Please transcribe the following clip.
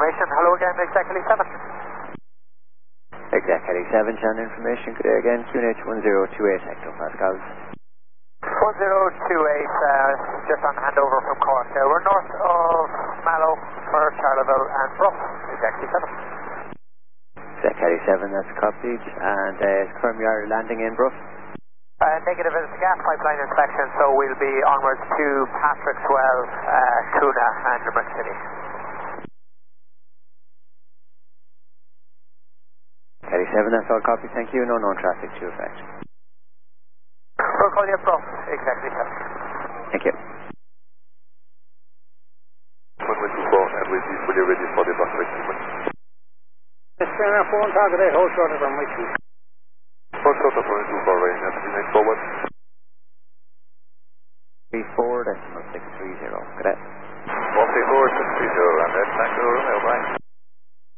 information. Hello again, Exec Heli 7. Exec Heli 7, channel information. Good day again, QNH 1028 hectopascals. 1028, just on handover from Cork. We're north of Mallow for Charleville and Bruff. Exec Heli 7. Exec Heli 7, that's copied. And confirm you are landing in Bruff. Negative, it's a gas pipeline inspection, so we'll be onwards to Patrick's Well, Kuna and Limerick City. Heli 7, that's all copied, thank you. No known traffic to effect. We'll call you Bruff, exactly 7. Thank you. When we do both, and we'll be fully ready for the evacuation. This is our phone target, hold short of our mic. Hold short of our 24 range, and we make forward. 34.630, good day. 44.630, and that's Tango Romeo, bye.